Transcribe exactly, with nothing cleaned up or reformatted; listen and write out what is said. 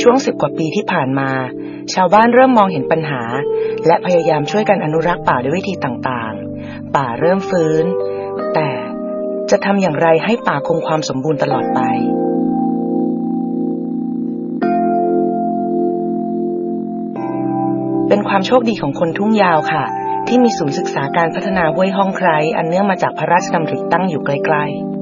ช่วงสิบกว่าปีที่ผ่านมาชาวบ้านเริ่มมองเห็นปัญหาและพยายามช่วยกันอนุรักษ์ป่าด้วยวิธีต่างๆป่าเริ่มฟื้นแต่จะทำอย่างไรให้ป่าคงความสมบูรณ์ตลอดไปเป็นความโชคดีของคนทุ่งยาวค่ะที่มีศูนย์ศึกษาการพัฒนาห้วยห้องไคร้อันเนื่องมาจากพระราชดำริตั้งอยู่ใกล้ๆ